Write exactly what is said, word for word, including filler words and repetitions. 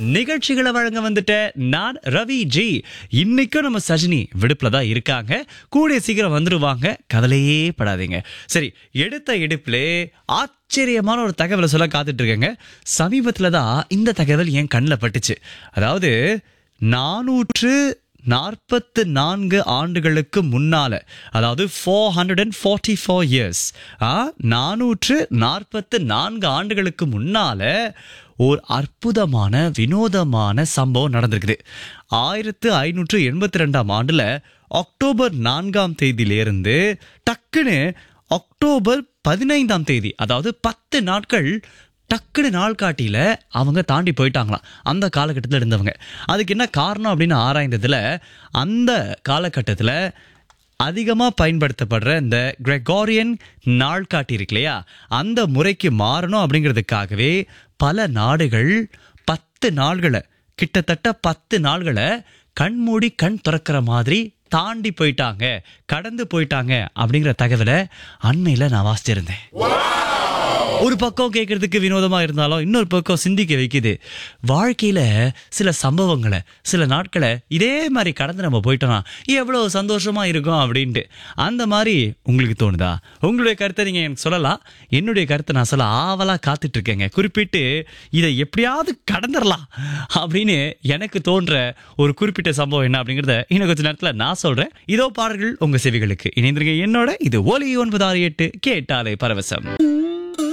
நிகழ்ச்சிகளை வழங்க வந்துட்ட நான் ரவி ஜி. இன்னைக்கும் நம்ம சஜினி விடுப்புல தான் இருக்காங்க. கூடிய சீக்கிரம் வந்துருவாங்க, கவலையே படாதீங்க. சரி, எடுத்த எடுப்பிலே ஆச்சரியமான ஒரு தகவலை சொல்ல காத்துட்டு இருக்கேங்க. சமீபத்துல தான் இந்த தகவல் என் கண்ணில் பட்டுச்சு. அதாவது நானூற்று நாற்பத்து நான்கு ஆண்டுகளுக்கு முன்னால, அதாவது four hundred and forty four years நானூற்று நாற்பத்து நான்கு ஆண்டுகளுக்கு முன்னால ஒரு அற்புதமான வினோதமான சம்பவம் நடந்திருக்குது. ஆயிரத்து ஐநூற்று எண்பத்தி ரெண்டாம் ஆண்டுல அக்டோபர் நான்காம் தேதியிலிருந்து டக்குன்னு அக்டோபர் பதினைந்தாம் தேதி, அதாவது பத்து நாட்கள் டக்குனு நாள் காட்டியில அவங்க தாண்டி போயிட்டாங்களாம் அந்த காலகட்டத்தில் இருந்தவங்க. அதுக்கு என்ன காரணம் அப்படின்னு ஆராய்ந்ததுல, அந்த காலகட்டத்தில் அதிகமாக பயன்படுத்தப்படுற இந்த கிரெகோரியன் நாள் காட்டி இருக்கு இல்லையா, அந்த முறைக்கு மாறணும் அப்படிங்கிறதுக்காகவே பல நாடுகள் பத்து நாள்களை கிட்டத்தட்ட பத்து நாள்களை கண்மூடி கண் திறக்கிற மாதிரி தாண்டி போயிட்டாங்க, கடந்து போயிட்டாங்க அப்படிங்கிற தகவலை அண்மையில் நான் வாசிச்சிருந்தேன். ஒரு பக்கம் கேட்கறதுக்கு வினோதமா இருந்தாலும் இன்னொரு பக்கம் சிந்திக்க வைக்குது. வாழ்க்கையில சில சம்பவங்களை, சில நாட்களை இதே மாதிரி கடந்து நம்ம போயிட்டோம்னா எவ்வளவு சந்தோஷமா இருக்கும் அப்படின்ட்டு. அந்த மாதிரி உங்களுக்கு தோணுதா? உங்களுடைய கருத்தை நீங்க எனக்கு சொல்லலாம். என்னுடைய கருத்தை நான் சொல்ல ஆவலா காத்துட்டு இருக்கேங்க. குறிப்பிட்டு இதை எப்படியாவது கடந்துடலாம் அப்படின்னு எனக்கு தோன்ற ஒரு குறிப்பிட்ட சம்பவம் என்ன அப்படிங்கறத இன்னும் கொஞ்ச நேரத்துல நான் சொல்றேன். இதோ பாடல்கள் உங்க செவிகளுக்கு. இணைந்திருங்க என்னோட. இது ஒலி ஒன்பது ஆறு எட்டு கேட்டாலே பரவசம்.